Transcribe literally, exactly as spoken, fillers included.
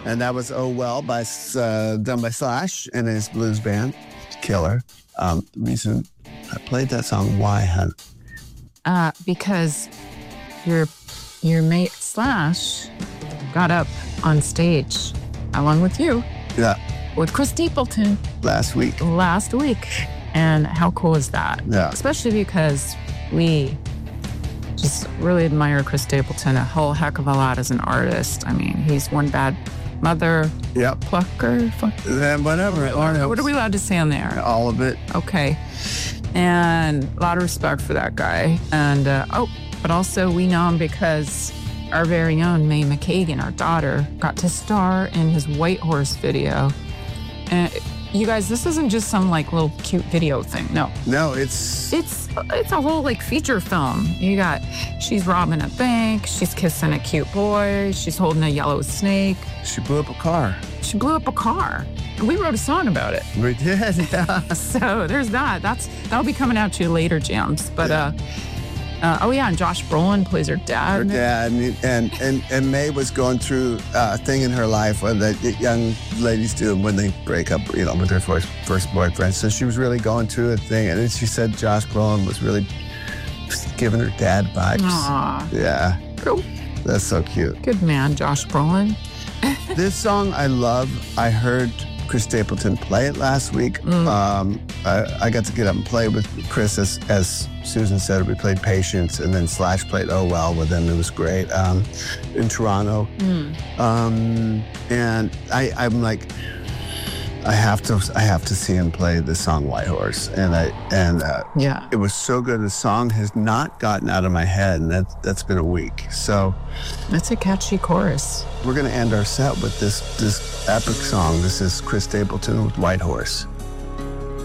And that was Oh Well, by uh, done by Slash and his blues band. Killer. Um, the reason I played that song, why, hun? Uh, because your your mate Slash got up on stage along with you. Yeah. With Chris Stapleton. Last week. Last week. And how cool is that? Yeah. Especially because we just really admire Chris Stapleton a whole heck of a lot as an artist. I mean, he's one bad mother. Yep. Plucker. Fuck. Then whatever. What are we allowed to say on there? All of it. Okay. And a lot of respect for that guy. And, uh, oh, but also we know him because our very own Mae McKagan, our daughter, got to star in his White Horse video. And you guys, this isn't just some like little cute video thing. No. No, it's... It's it's a whole like feature film. You got, she's robbing a bank, she's kissing a cute boy, she's holding a yellow snake. She blew up a car. She blew up a car. And we wrote a song about it. We did, yeah. So there's that. That's that'll be coming out to you later, Jams. But yeah. uh, uh oh yeah, and Josh Brolin plays her dad. Her dad, and and and, and Mae was going through a thing in her life where the young ladies do when they break up, you know, with their first first boyfriend. So she was really going through a thing, and then she said Josh Brolin was really giving her dad vibes. Aw. Yeah. Cool. That's so cute. Good man, Josh Brolin. This song I love. I heard Chris Stapleton play it last week. Mm. Um, I, I got to get up and play with Chris, as, as Susan said. We played Patience, and then Slash played Oh Well with him. It was great um, in Toronto. Mm. Um, and I, I'm like, I have to, I have to see him play the song White Horse, and I, and uh, yeah, it was so good. The song has not gotten out of my head, and that that's been a week. So that's a catchy chorus. We're gonna end our set with this this epic song. This is Chris Stapleton with White Horse.